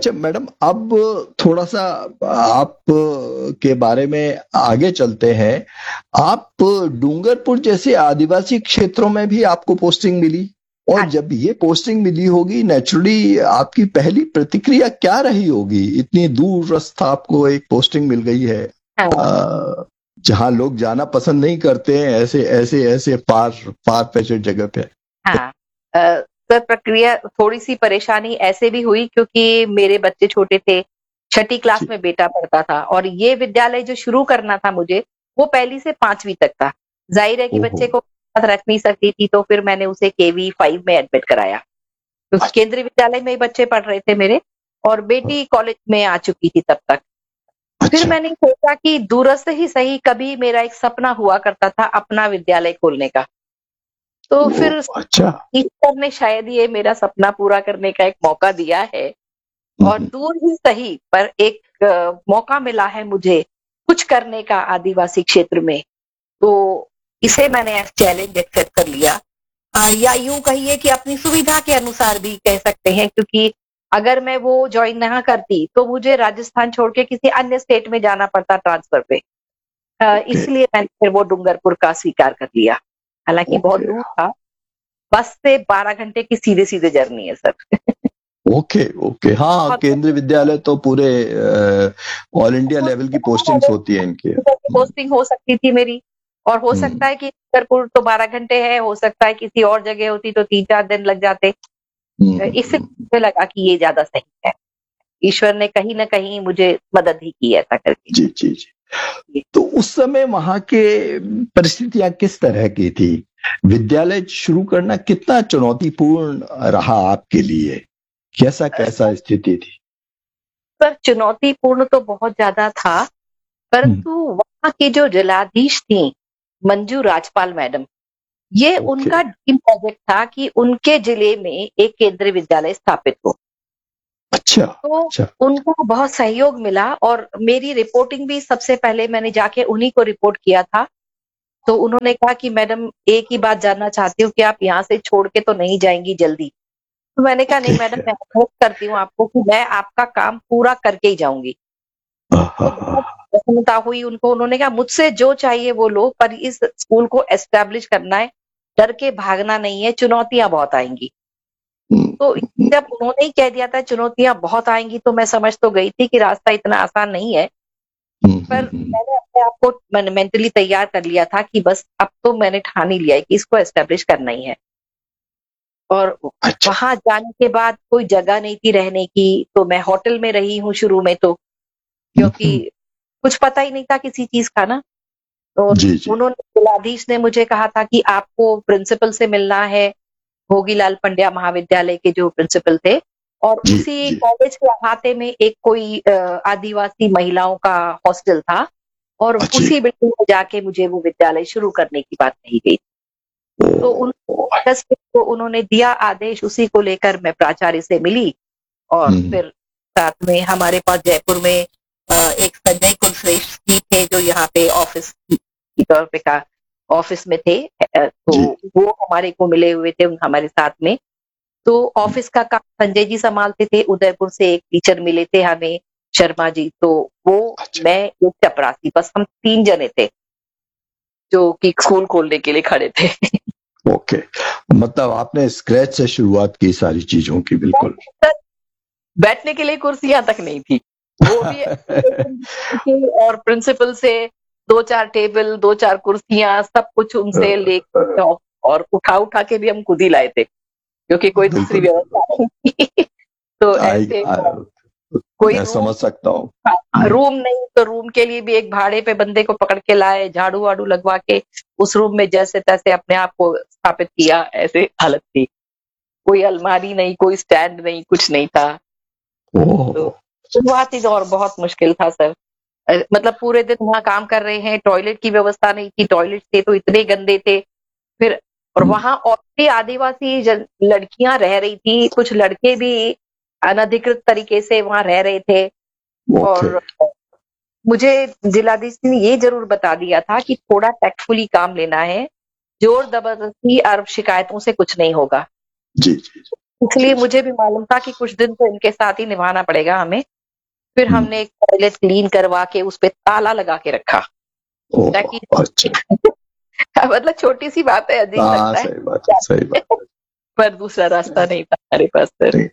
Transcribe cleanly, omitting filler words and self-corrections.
अच्छा मैडम, अब थोड़ा सा आप के बारे में आगे चलते हैं। आप डूंगरपुर जैसे आदिवासी क्षेत्रों में भी आपको पोस्टिंग मिली, और हाँ जब ये पोस्टिंग मिली होगी, नेचुरली आपकी पहली प्रतिक्रिया क्या रही होगी? इतनी दूरस्थ आपको एक पोस्टिंग मिल गई है, हाँ जहां लोग जाना पसंद नहीं करते हैं, ऐसे ऐसे ऐसे पार पार पैचेड जगह पे। हाँ। सर, प्रक्रिया थोड़ी सी परेशानी ऐसे भी हुई क्योंकि मेरे बच्चे छोटे थे। छठी क्लास जी। में बेटा पढ़ता था और ये विद्यालय जो शुरू करना था मुझे, वो पहली से 5वीं तक था। जाहिर है कि ओहो। बच्चे को साथ रख नहीं सकती थी, तो फिर मैंने उसे केवी 5 में एडमिट कराया, क्योंकि केंद्रीय विद्यालय में ही बच्चे पढ़ रहे थे मेरे, और बेटी कॉलेज में आ चुकी थी तब तक। फिर अच्छा। मैंने सोचा कि दूरस्थ ही सही, कभी मेरा एक सपना हुआ करता था अपना विद्यालय खोलने का। तो ओ, फिर अच्छा। ईश्वर ने शायद ये मेरा सपना पूरा करने का एक मौका दिया है, और हम्म। दूर ही सही पर एक मौका मिला है मुझे कुछ करने का आदिवासी क्षेत्र में। तो इसे मैंने एज चैलेंज एक्सेप्ट कर लिया। या यूं कहिए कि अपनी सुविधा के अनुसार भी कह सकते हैं, क्योंकि अगर मैं वो ज्वाइन ना करती तो मुझे राजस्थान छोड़ के किसी अन्य स्टेट में जाना पड़ता ट्रांसफर पे। ओके। इसलिए मैंने फिर वो डूंगरपुर का स्वीकार कर लिया। हालांकि बहुत ओके। दूर था, बस से 12 घंटे की सीधे सीधे जर्नी है सर। ओके। ओके, हाँ, बहुत केंद्रीय विद्यालय तो पूरे ऑल इंडिया लेवल की पोस्टिंग्स होती है इनके। पोस्टिंग हो सकती थी मेरी, और हो सकता है कि डूंगरपुर तो 12 घंटे है, हो सकता है किसी और जगह होती तो 3-4 दिन लग जाते। इससे हम्म। मुझे लगा कि ये ज्यादा सही है। ईश्वर ने कहीं ना कहीं मुझे मदद ही की ऐसा करके। जी जी जी। तो उस समय वहां के परिस्थितियां किस तरह की थी? विद्यालय शुरू करना कितना चुनौतीपूर्ण रहा आपके लिए? कैसा कैसा स्थिति थी? पर चुनौतीपूर्ण तो बहुत ज्यादा था, हम्म। परंतु वहां की जो जिलाधीश थी, मंजू राजपाल मैडम, ये ओके। उनका ड्रीम प्रोजेक्ट था कि उनके जिले में एक केंद्रीय विद्यालय स्थापित हो। अच्छा। तो अच्छा। उनका बहुत सहयोग मिला, और मेरी रिपोर्टिंग भी सबसे पहले मैंने जाके उन्हीं को रिपोर्ट किया था। तो उन्होंने कहा कि मैडम, एक ही बात जानना चाहती हूँ कि आप यहाँ से छोड़ के तो नहीं जाएंगी जल्दी। तो मैंने कहा नहीं ओके। मैडम, मैं होप करती हूँ आपको कि मैं आपका काम पूरा करके ही जाऊंगी। तो बहुत प्रसन्नता हुई उनको। उन्होंने कहा मुझसे जो चाहिए वो लो, पर इस स्कूल को एस्टेब्लिश करना है, डर के भागना नहीं है, चुनौतियां बहुत आएंगी। तो जब उन्होंने ही कह दिया था चुनौतियां बहुत आएंगी, तो मैं समझ तो गई थी कि रास्ता इतना आसान नहीं है। पर मैंने अपने आप को मेंटली तैयार कर लिया था कि बस अब तो मैंने ठान ही लिया है कि इसको एस्टेब्लिश करना ही है। और अच्छा। वहां जाने के बाद कोई जगह नहीं थी रहने की, तो मैं होटल में रही हूँ शुरू में, तो क्योंकि कुछ पता ही नहीं था किसी चीज का ना। और जी जी उन्होंने, जिलाधीश ने मुझे कहा था कि आपको प्रिंसिपल से मिलना है, भोगीलाल पंड्या महाविद्यालय के जो प्रिंसिपल थे, और जी उसी जी। कॉलेज के अहाते में एक कोई आदिवासी महिलाओं का हॉस्टल था, और जी। उसी बिल्डिंग में जाके मुझे वो विद्यालय शुरू करने की बात कही गई। ओ, तो उन ओ, 10 को उन्होंने दिया आदेश, उसी को लेकर मैं प्राचार्य से मिली। और हम्म। फिर साथ में हमारे पास जयपुर में एक संजय कुलश्रेष्ठ जी थे, जो यहाँ पे ऑफिस की तौर पे का ऑफिस में थे। तो जी वो हमारे को मिले हुए थे हमारे साथ में। तो ऑफिस का काम संजय जी संभालते थे। उदयपुर से एक टीचर मिले थे हमें, शर्मा जी। तो वो, अच्छा। मैं, एक चपरासी, बस हम 3 जने थे जो कि स्कूल खोलने के लिए खड़े थे। ओके, मतलब आपने स्क्रैच से शुरुआत की सारी चीजों की, बिल्कुल। बैठने के लिए कुर्सियां तक नहीं थी, वो भी और प्रिंसिपल से 2-4 टेबल, 2-4 कुर्सियां, सब कुछ उनसे लेके, और उठा उठा के भी हम खुद ही लाए थे, क्योंकि कोई दूसरी बिल्कुल बिल्कुल। व्यवस्था नहीं थी। तो आई, ऐसे कोई मैं रूम, समझ सकता हूँ। रूम नहीं तो रूम के लिए भी एक भाड़े पे बंदे को पकड़ के लाए, झाड़ू वाड़ू लगवा के उस रूम में जैसे तैसे अपने आप को स्थापित किया। ऐसे हालत थी, कोई अलमारी नहीं, कोई स्टैंड नहीं, कुछ नहीं था। तो ओह। शुरुआती दौर बहुत मुश्किल था सर। मतलब पूरे दिन वहां काम कर रहे हैं, टॉयलेट की व्यवस्था नहीं थी, टॉयलेट थे तो इतने गंदे थे। फिर, और वहां और भी आदिवासी लड़कियां रह रही थी, कुछ लड़के भी अनधिकृत तरीके से वहां रह रहे थे। ओके। और मुझे जिलाधीश ने ये जरूर बता दिया था कि थोड़ा टैक्टफुली काम लेना है, जोर जबरदस्ती और शिकायतों से कुछ नहीं होगा। जी जी। इसलिए मुझे भी मालूम था कि कुछ दिन तो इनके साथ ही निभाना पड़ेगा हमें। फिर हमने एक टॉयलेट क्लीन करवा के उस पे ताला लगा के रखा, ओह, ताकि अच्छा। मतलब छोटी सी बात है, अजीब हाँ, लगता है सही बात है, सही बात पर दूसरा रास्ता नहीं था हमारे पास फिर। है।